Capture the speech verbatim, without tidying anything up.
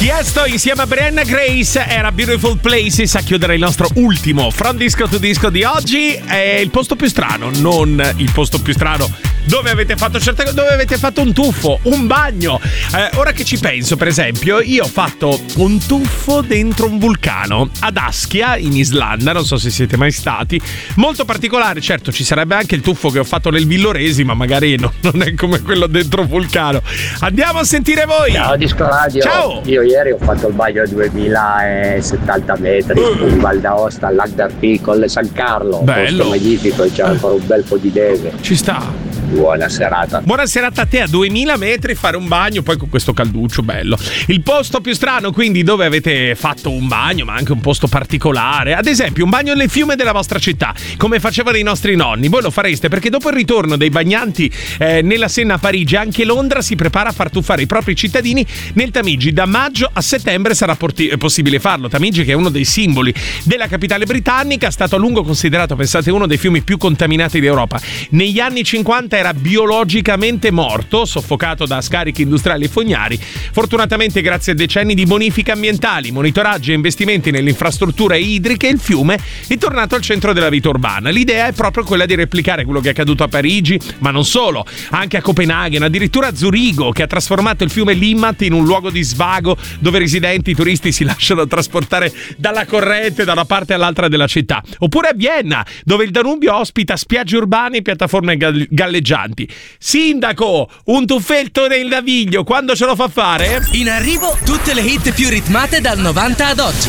Tiesto insieme a Brianna Grace era Beautiful Places a chiudere il nostro ultimo From Disco to Disco di oggi. È il posto più strano, non il posto più strano dove avete fatto certe cose, dove avete fatto un tuffo, un bagno. Eh, ora che ci penso, per esempio, io ho fatto un tuffo dentro un vulcano ad Askja in Islanda, non so se siete mai stati, molto particolare. Certo, ci sarebbe anche il tuffo che ho fatto nel Villoresi, ma magari no, non è come quello dentro un vulcano. Andiamo a sentire voi. Ciao Disco Radio. Ciao. Io ieri ho fatto il bagno a duemilasettanta metri uh. in Val d'Aosta, al Lac d'Arpi, Colle San Carlo. Bello. Posto magnifico, c'è ancora un bel po' di neve. Ci sta. Buona serata. Buona serata a te, a duemila metri fare un bagno, poi con questo calduccio bello. Il posto più strano, quindi, dove avete fatto un bagno, ma anche un posto particolare. Ad esempio, un bagno nel fiume della vostra città, come facevano i nostri nonni. Voi lo fareste perché dopo il ritorno dei bagnanti eh, nella Senna a Parigi, anche Londra si prepara a far tuffare i propri cittadini nel Tamigi. Da maggio a settembre sarà porti- possibile farlo. Tamigi, che è uno dei simboli della capitale britannica, è stato a lungo considerato, pensate, uno dei fiumi più contaminati d'Europa. Negli anni cinquanta era biologicamente morto, soffocato da scarichi industriali e fognari. Fortunatamente, grazie a decenni di bonifiche ambientali, monitoraggi e investimenti nelle infrastrutture idriche, il fiume è tornato al centro della vita urbana. L'idea è proprio quella di replicare quello che è accaduto a Parigi, ma non solo, anche a Copenaghen, addirittura a Zurigo, che ha trasformato il fiume Limmat in un luogo di svago dove residenti e turisti si lasciano trasportare dalla corrente da una parte all'altra della città. Oppure a Vienna, dove il Danubio ospita spiagge urbane e piattaforme galleggianti. Sindaco, un tuffetto nel Naviglio, quando ce lo fa fare? In arrivo tutte le hit più ritmate dal novanta ad oggi.